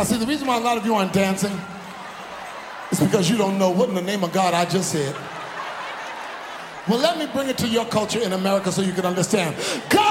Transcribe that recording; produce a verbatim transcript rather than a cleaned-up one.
Now, see, the reason why a lot of you aren't dancing is because you don't know what in the name of God I just said. Well, let me bring it to your culture in America so you can understand. God